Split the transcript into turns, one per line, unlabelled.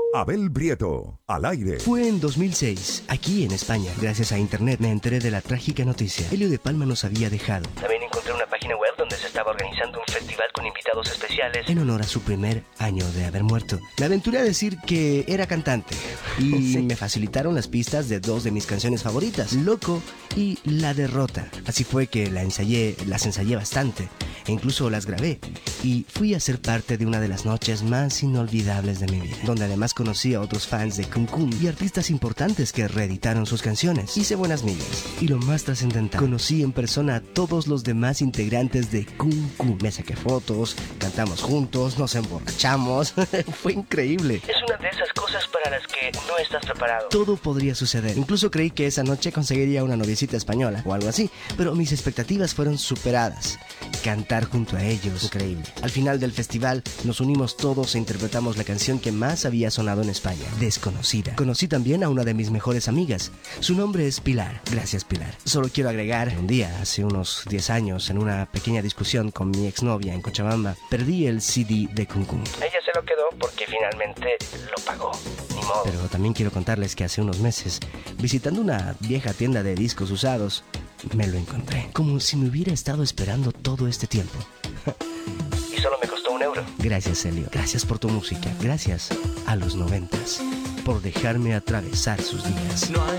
Abel Prieto, al aire.
Fue en 2006, aquí en España. Gracias a internet me enteré de la trágica noticia. Elio de Palma nos había dejado.
También encontré una página web donde se estaba organizando un festival con invitados especiales
en honor a su primer año de haber muerto. Me aventuré a decir que era cantante y me facilitaron las pistas de dos de mis canciones favoritas, Loco y La Derrota. Así fue que las ensayé bastante e incluso las grabé y fui a ser parte de una de las noches más inolvidables de mi vida, donde además conocí a otros fans de Kun Kun y artistas importantes que reeditaron sus canciones. Hice buenas migas y lo más trascendental, conocí en persona a todos los demás integrantes de Kun Kun. Me saqué fotos, cantamos juntos, nos emborrachamos. Fue increíble.
Es una de esas cosas para las que no estás preparado.
Todo podría suceder. Incluso creí que esa noche conseguiría una noviecita española o algo así, pero mis expectativas fueron superadas. Cantar junto a ellos, increíble. Al final del festival nos unimos todos e interpretamos la canción que más había sonado en España, Desconocida. Conocí también a una de mis mejores amigas. Su nombre es Pilar. Gracias, Pilar. Solo quiero agregar, un día, hace unos 10 años, en una pequeña discusión con mi exnovia en Cochabamba, perdí el CD de Kun Kun.
Ella se lo quedó porque finalmente lo pagó. Ni modo.
Pero también quiero contarles que hace unos meses, visitando una vieja tienda de discos usados, me lo encontré. Como si me hubiera estado esperando todo este tiempo.
Y solo me costó €1.
Gracias, Elio. Gracias por tu música. Gracias a los 90s por dejarme atravesar sus días.
No hay